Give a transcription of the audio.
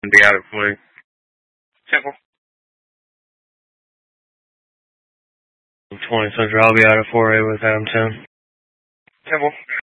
and be out at 40. Simple. 20 Central, I'll be out at 4A with Adam 10. Simple.